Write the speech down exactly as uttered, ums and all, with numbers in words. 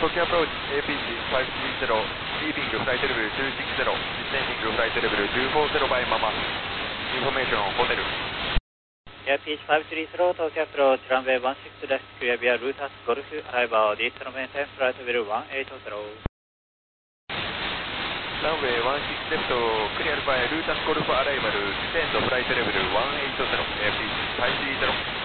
Tokyo approach A P C five three zero, leaving flight level two six zero, descending flight level two four zero by Mama. Information on hotel. A P C five three zero, Tokyo approach, runway one six left, clear via Lutas Golf, arrival, Eastern maintain flight level one eight zero. Runway one six left, clear by Lutas Golf, arrival, descend flight level one eight zero, A P C five three zero.